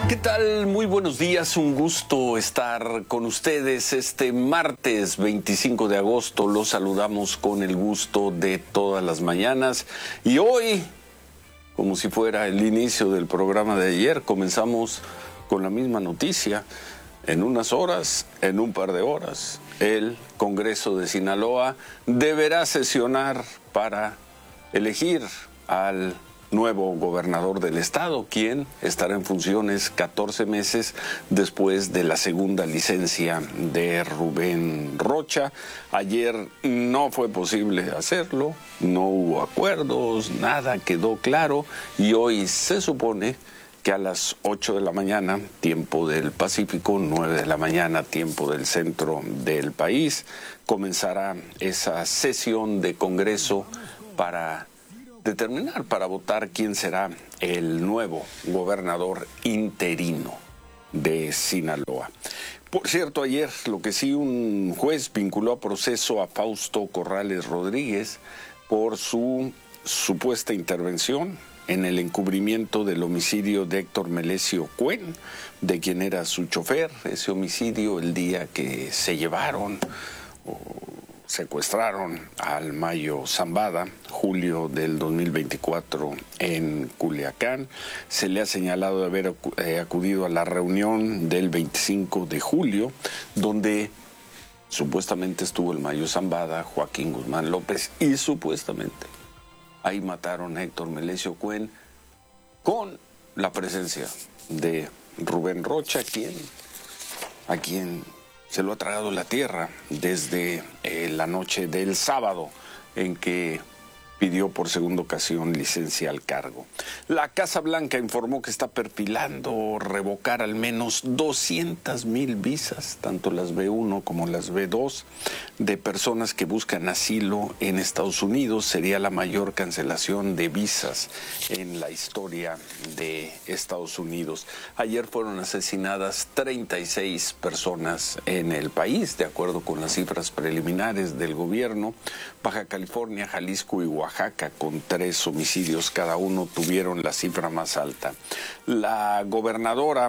¿Qué tal? Muy buenos días, un gusto estar con ustedes este martes 25 de agosto. Los saludamos con el gusto de todas las mañanas y hoy, como si fuera el inicio del programa de ayer, comenzamos con la misma noticia. En unas horas, en un par de horas, el Congreso de Sinaloa deberá sesionar para elegir al nuevo gobernador del estado, quien estará en funciones 14 meses después de la segunda licencia de Rubén Rocha. Ayer no fue posible hacerlo, no hubo acuerdos, nada quedó claro y hoy se supone que a las 8 de la mañana, tiempo del Pacífico, 9 de la mañana, tiempo del centro del país, comenzará esa sesión de Congreso para determinar, para votar quién será el nuevo gobernador interino de Sinaloa. Por cierto, ayer lo que sí, un juez vinculó a proceso a Fausto Corrales Rodríguez por su supuesta intervención en el encubrimiento del homicidio de Héctor Melesio Cuen, de quien era su chofer. Ese homicidio, el día que se llevaron o secuestraron al Mayo Zambada, julio del 2024 en Culiacán. Se le ha señalado de haber acudido a la reunión del 25 de julio, donde supuestamente estuvo el Mayo Zambada, Joaquín Guzmán López, y supuestamente ahí mataron a Héctor Melesio Cuen con la presencia de Rubén Rocha, a quien se lo ha tragado la tierra desde la noche del sábado en que pidió por segunda ocasión licencia al cargo. La Casa Blanca informó que está perfilando revocar al menos 200,000 visas, tanto las B1 como las B2, de personas que buscan asilo en Estados Unidos. Sería la mayor cancelación de visas en la historia de Estados Unidos. Ayer fueron asesinadas 36 personas en el país, de acuerdo con las cifras preliminares del gobierno. Baja California, Jalisco y Oaxaca, con 3 homicidios cada uno, tuvieron la cifra más alta. La gobernadora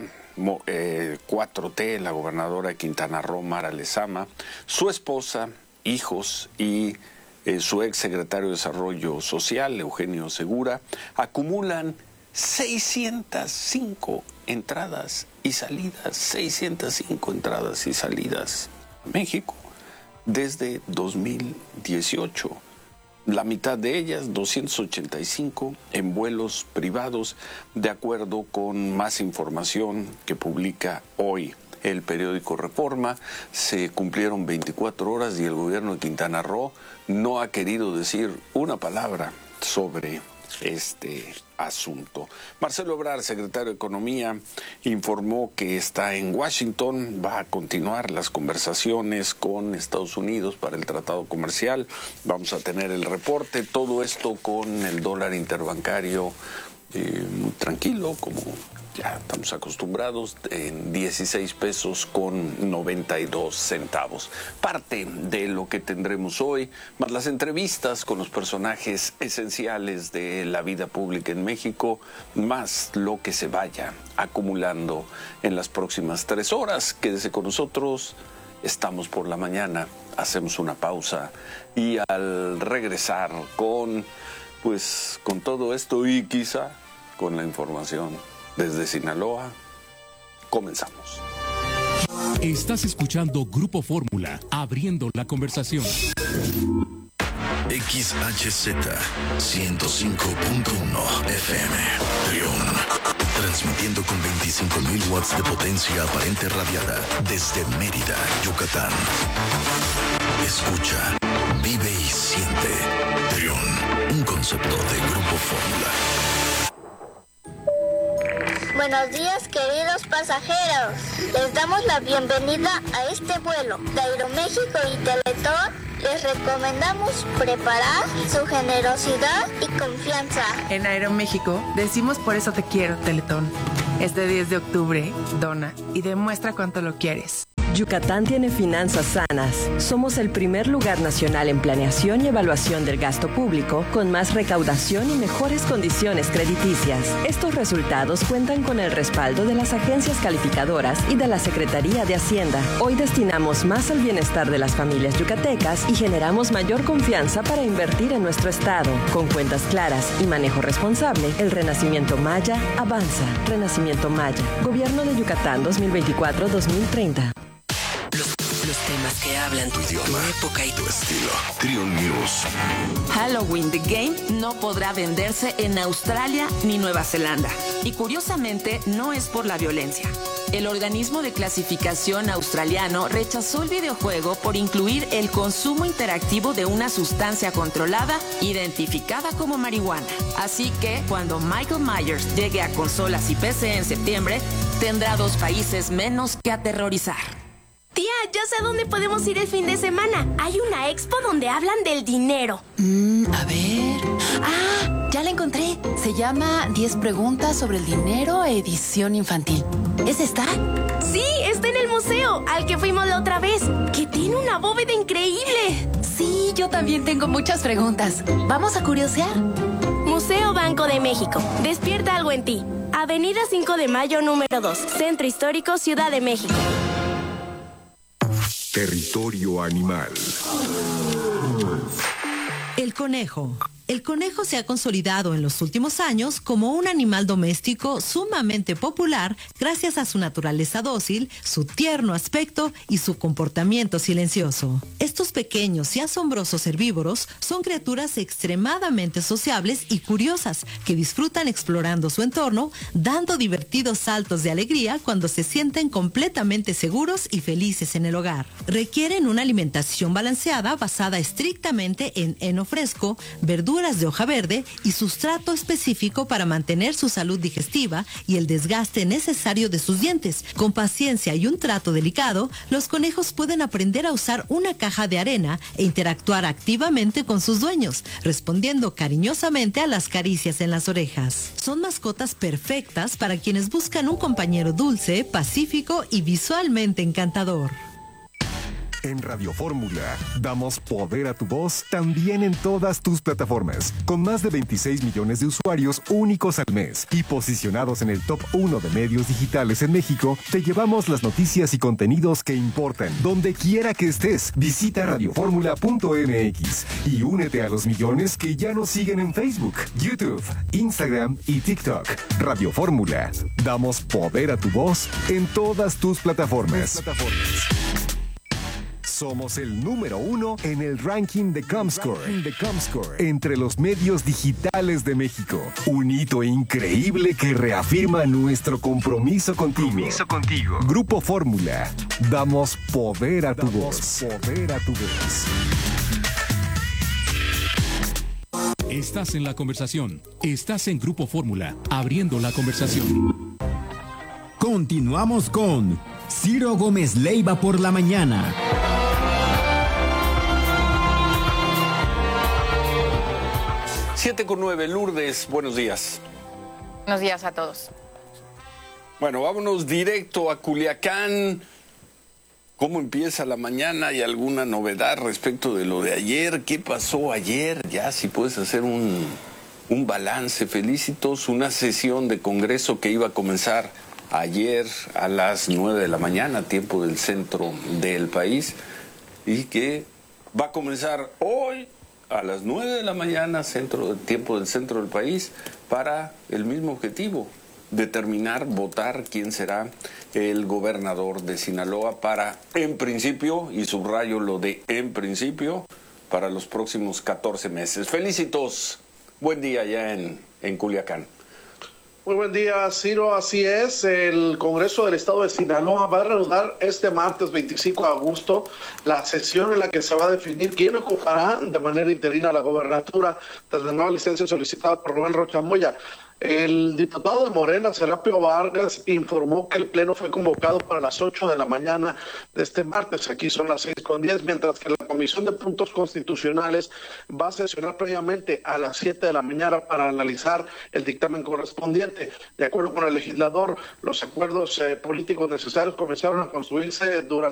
4T, la gobernadora de Quintana Roo, Mara Lezama, su esposa, hijos y su ex secretario de Desarrollo Social, Eugenio Segura, acumulan 605 entradas y salidas, 605 entradas y salidas a México desde 2018. La mitad de ellas, 285, en vuelos privados, de acuerdo con más información que publica hoy el periódico Reforma. Se cumplieron 24 horas y el gobierno de Quintana Roo no ha querido decir una palabra sobre este asunto. Marcelo Ebrard, secretario de Economía, informó que está en Washington, va a continuar las conversaciones con Estados Unidos para el tratado comercial. Vamos a tener el reporte, todo esto con el dólar interbancario muy tranquilo, como ya estamos acostumbrados, en 16 pesos con 92 centavos. Parte de lo que tendremos hoy, más las entrevistas con los personajes esenciales de la vida pública en México, más lo que se vaya acumulando en las próximas 3 horas. Quédese con nosotros, estamos por la mañana, hacemos una pausa y al regresar con todo esto y quizá con la información desde Sinaloa, comenzamos. Estás escuchando Grupo Fórmula, abriendo la conversación. XHZ 105.1 FM, Trión. Transmitiendo con 25,000 watts de potencia aparente radiada desde Mérida, Yucatán. Escucha, vive y siente. Trión, un concepto de Grupo Fórmula. Buenos días, queridos pasajeros. Les damos la bienvenida a este vuelo de Aeroméxico y Teletón. Les recomendamos preparar su generosidad y confianza. En Aeroméxico decimos por eso te quiero, Teletón. Este 10 de octubre, dona y demuestra cuánto lo quieres. Yucatán tiene finanzas sanas. Somos el primer lugar nacional en planeación y evaluación del gasto público, con más recaudación y mejores condiciones crediticias. Estos resultados cuentan con el respaldo de las agencias calificadoras y de la Secretaría de Hacienda. Hoy destinamos más al bienestar de las familias yucatecas y generamos mayor confianza para invertir en nuestro estado. Con cuentas claras y manejo responsable, el Renacimiento Maya avanza. Renacimiento Maya. Gobierno de Yucatán 2024-2030. Los temas que hablan tu idioma, tu época y tu estilo. Trion News. Halloween The Game no podrá venderse en Australia ni Nueva Zelanda. Y curiosamente, no es por la violencia. El organismo de clasificación australiano rechazó el videojuego por incluir el consumo interactivo de una sustancia controlada identificada como marihuana. Así que, cuando Michael Myers llegue a consolas y PC en septiembre, tendrá 2 países menos que aterrorizar. Tía, ya sé a dónde podemos ir el fin de semana. Hay una expo donde hablan del dinero. A ver... ¡Ah! Ya la encontré. Se llama 10 preguntas sobre el dinero, edición infantil. ¿Es esta? Sí, está en el museo, al que fuimos la otra vez, que tiene una bóveda increíble. Sí, yo también tengo muchas preguntas. ¿Vamos a curiosear? Museo Banco de México. Despierta algo en ti. Avenida 5 de Mayo, número 2. Centro Histórico, Ciudad de México. Territorio animal. El conejo. El conejo se ha consolidado en los últimos años como un animal doméstico sumamente popular gracias a su naturaleza dócil, su tierno aspecto y su comportamiento silencioso. Estos pequeños y asombrosos herbívoros son criaturas extremadamente sociables y curiosas que disfrutan explorando su entorno, dando divertidos saltos de alegría cuando se sienten completamente seguros y felices en el hogar. Requieren una alimentación balanceada basada estrictamente en heno fresco, verduras de hoja verde y sustrato específico para mantener su salud digestiva y el desgaste necesario de sus dientes. Con paciencia y un trato delicado, los conejos pueden aprender a usar una caja de arena e interactuar activamente con sus dueños, respondiendo cariñosamente a las caricias en las orejas. Son mascotas perfectas para quienes buscan un compañero dulce, pacífico y visualmente encantador. En Radio Fórmula, damos poder a tu voz también en todas tus plataformas, con más de 26 millones de usuarios únicos al mes y posicionados en el top 1 de medios digitales en México. Te llevamos las noticias y contenidos que importan, donde quiera que estés. Visita radioformula.mx y únete a los millones que ya nos siguen en Facebook, YouTube, Instagram y TikTok. Radio Fórmula, damos poder a tu voz en todas tus plataformas. Somos el número 1 en el ranking de Comscore entre los medios digitales de México. Un hito increíble que reafirma nuestro compromiso contigo. Grupo Fórmula. Damos poder a tu voz. Estás en la conversación. Estás en Grupo Fórmula, abriendo la conversación. Continuamos con Ciro Gómez Leiva por la mañana. 7:09, Lourdes, buenos días. Buenos días a todos. Bueno, vámonos directo a Culiacán. ¿Cómo empieza la mañana? ¿Hay alguna novedad respecto de lo de ayer? ¿Qué pasó ayer? Ya, si puedes hacer un balance. Felicitos, una sesión de Congreso que iba a comenzar ayer a las 9 de la mañana, tiempo del centro del país, y que va a comenzar hoy a las 9 de la mañana, tiempo del centro del país, para el mismo objetivo, determinar, votar quién será el gobernador de Sinaloa para, en principio, y subrayo lo de en principio, para los próximos 14 meses. Felicitos, buen día ya en Culiacán. Muy buen día, Ciro. Así es, el Congreso del Estado de Sinaloa va a reanudar este martes 25 de agosto la sesión en la que se va a definir quién ocupará de manera interina la gobernatura tras la nueva licencia solicitada por Rubén Rocha Moya. El diputado de Morena, Serapio Vargas, informó que el pleno fue convocado para las 8 de la mañana de este martes. Aquí son las 6:10, mientras que la Comisión de Puntos Constitucionales va a sesionar previamente a las 7 de la mañana para analizar el dictamen correspondiente. De acuerdo con el legislador, los acuerdos políticos necesarios comenzaron a construirse durante